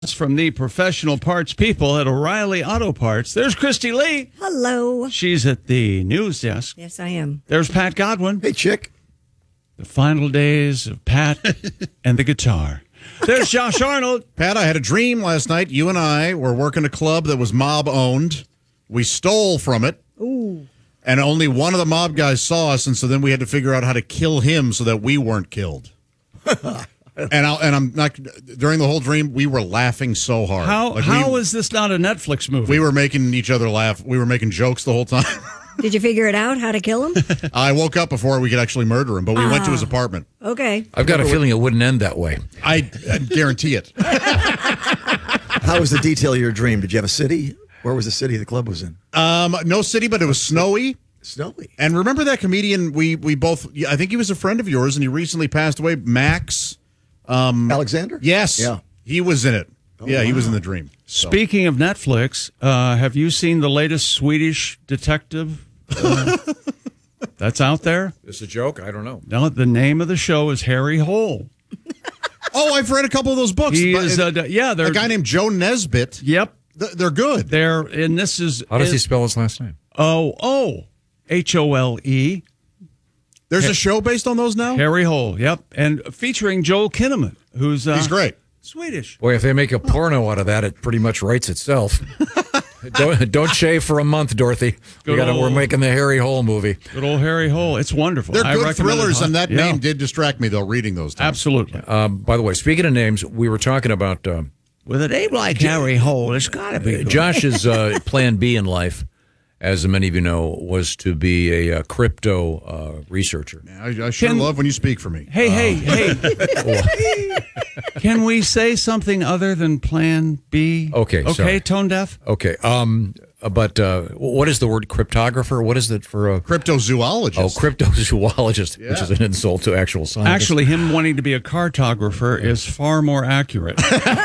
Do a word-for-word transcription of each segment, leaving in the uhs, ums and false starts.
From the professional parts people at O'Reilly Auto Parts, there's Christy Lee. Hello. She's at the news desk. Yes, I am. There's Pat Godwin. Hey, chick. The final days of Pat and the guitar. There's Josh Arnold. Pat, I had a dream last night. You and I were working a club that was mob-owned. We stole from it. Ooh. And only one of the mob guys saw us, and so then we had to figure out how to kill him so that we weren't killed. And, I'll, and I'm not, during the whole dream, we were laughing so hard. How like how we, is this not a Netflix movie? We were making each other laugh. We were making jokes the whole time. Did you figure it out, how to kill him? I woke up before we could actually murder him, but we ah. went to his apartment. Okay. I've got a feeling it wouldn't end that way. I, I guarantee it. How was the detail of your dream? Did you have a city? Where was the city the club was in? Um, no city, but it was snowy. Snowy. And remember that comedian we we both, I think he was a friend of yours, and he recently passed away, Max Um, Alexander? Yes. Yeah. He was in it. Oh, yeah, wow. he was in the dream. So. Speaking of Netflix, uh, have you seen the latest Swedish detective uh, that's out there? Is this a joke? I don't know. No, the name of the show is Harry Hole. Oh, I've read a couple of those books. He But is, it- uh, yeah, they're a guy named Joe Nesbitt. Yep, Th- They're good. they're and this is How does he is- spell his last name? Oh, oh, H O L E. There's a show based on those now? Harry Hole, yep, and featuring Joel Kinnaman, who's uh, He's great. Swedish. Boy, if they make a porno out of that, it pretty much writes itself. don't don't shave for a month, Dorothy. We Good gotta, we're old- making the Harry Hole movie. Good old Harry Hole. It's wonderful. They're I good recommend it. thrillers, and that Yeah. name did distract me, though, reading those times. Absolutely. Um, by the way, speaking of names, we were talking about uh, With a name like Harry Hole, it's got to be good. Josh's uh, plan B in life, as many of you know, was to be a, uh crypto uh, researcher. I, I sure Can- love when you speak for me. Hey, hey, hey. Can we say something other than Plan B? Okay, Okay, sorry. tone deaf? Okay, um, but uh, what is the word cryptographer? What is it for a Cryptozoologist. oh cryptozoologist, which Yeah. is an insult to actual scientists? Actually, him wanting to be a cartographer is far more accurate.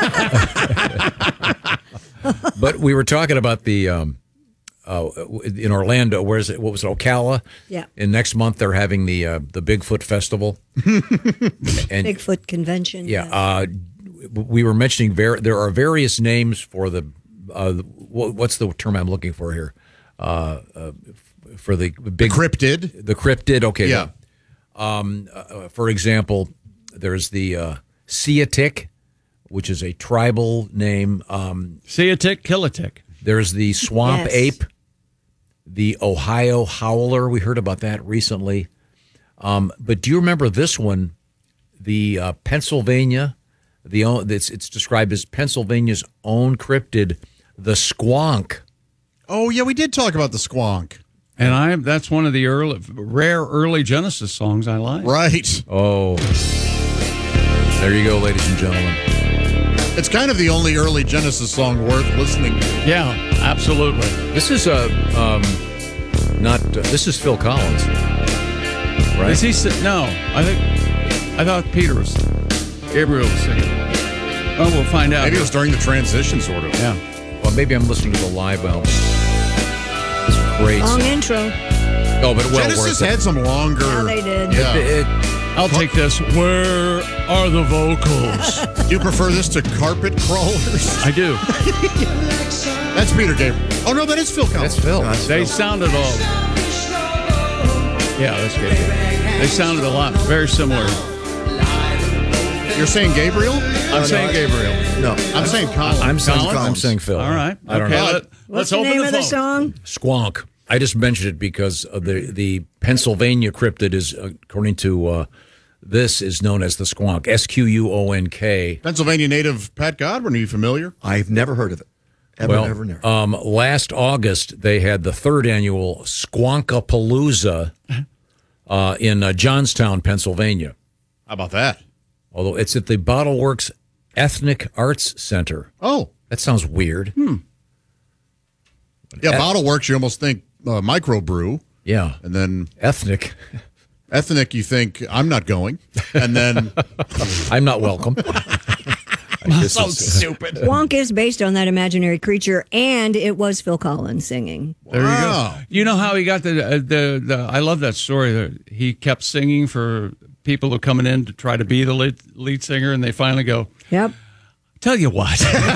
But we were talking about the um, uh, in Orlando. Where is it? What was it? Ocala. Yeah. And next month they're having the uh, the Bigfoot Festival. and Bigfoot convention. yeah, uh, we were mentioning ver- there are various names for the uh, wh- what's the term I'm looking for here? Uh, uh, for the big Cryptid. the cryptid. Okay. Yeah. Um, uh, for example, there's the uh, Siatic, which is a tribal name. Um, See a tick, kill a tick. There's the swamp Yes. ape, the Ohio howler. We heard about that recently. Um, but do you remember this one? The uh, Pennsylvania, the own, it's, it's described as Pennsylvania's own cryptid, the squonk. Oh, yeah, we did talk about the squonk. And I that's one of the early, rare early Genesis songs I like. Right. Oh, there you go, ladies and gentlemen. It's kind of the only early Genesis song worth listening to. Yeah, absolutely. This is a um, not. Uh, this is Phil Collins, right? Is he si- no, I think I thought Peter was Gabriel was singing. Oh, we'll find out. Maybe it was during the transition, sort of. Yeah. Well, maybe I'm listening to the live album. It's great. Long intro. Oh, but well Genesis worth it. had some longer. Yeah, they did. Yeah. It- it- I'll take this. Where are the vocals? Do you prefer this to Carpet Crawlers? I do. That's Peter Gabriel. Oh, no, that is Phil Collins. That's Phil. They sounded all. Yeah, that's good. They sounded a lot very similar. You're saying Gabriel? I'm saying Gabriel. No. I'm saying Collins. I'm saying Collins? I'm saying Phil. All right. I don't okay, know. Let, What's let's the open name the of the phone. song? Squonk. I just mentioned it because of the the Pennsylvania cryptid is, according to uh, this, is known as the squonk. S Q U O N K. Pennsylvania native Pat Godwin. Are you familiar? I've never heard of it. Ever, Well, never, never. um, last August they had the third annual Squonkapalooza uh, in uh, Johnstown, Pennsylvania. How about that? Although it's at the Bottle Works Ethnic Arts Center. Oh, That sounds weird. Hmm. yeah, Bottle Works, you almost think uh, microbrew. Yeah. And then Ethnic. Ethnic, you think, I'm not going. And then I'm not welcome. This is- stupid. Wonk is based on that imaginary creature, and it was Phil Collins singing. There you Wow. go. You know how he got the, uh, the the I love that story. That he kept singing for people who are coming in to try to be the lead, lead singer, and they finally go, Yep. Tell you what.